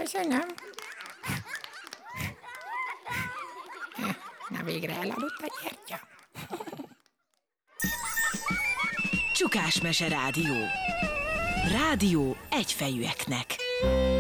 Köszönöm. Na végre elaludt a gyertya. Csukásmese Rádió. Rádió egyfejűeknek.